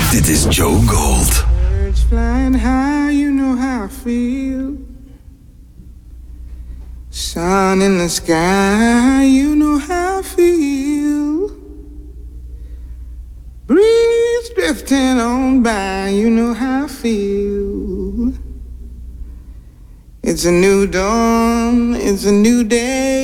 Dit is Joe Gold. Birds flying high, you know how I feel. Sun in the sky, you know how I feel. Breeze drifting on by, you know how I feel. It's a new dawn, it's a new day.